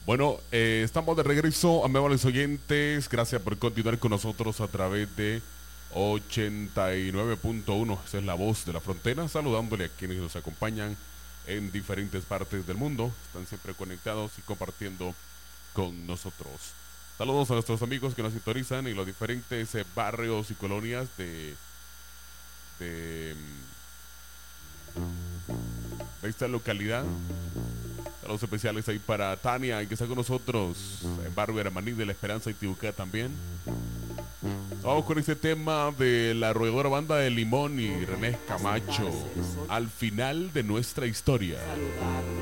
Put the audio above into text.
Bueno, estamos de regreso, amables oyentes. Gracias por continuar con nosotros a través de 89.1. Esa es la voz de la frontera. Saludándole a quienes nos acompañan en diferentes partes del mundo. Están siempre conectados y compartiendo con nosotros. Saludos a nuestros amigos que nos sintonizan en los diferentes barrios y colonias de, de esta localidad. Saludos especiales ahí para Tania, que está con nosotros en Barrio Aramaní de La Esperanza y Tibucá también. Vamos con este tema de la arrolladora banda de Limón y René Camacho. Al final de nuestra historia.